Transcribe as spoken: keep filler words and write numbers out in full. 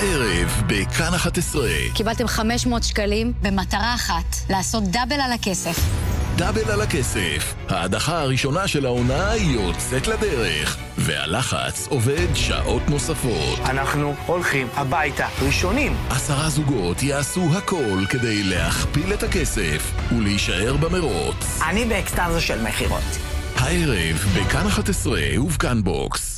הערב בכאן אחת עשרה. קיבלתם חמש מאות שקלים במטרה אחת, לעשות דאבל על הכסף. דאבל על הכסף. ההדחה הראשונה של העונה יוצאת לדרך, והלחץ עובד שעות נוספות. אנחנו הולכים הביתה ראשונים. עשרה זוגות יעשו הכל כדי להכפיל את הכסף ולהישאר במרוץ. אני באקסטאזה של מחירות. הערב בכאן אחת עשרה ובכאן בוקס.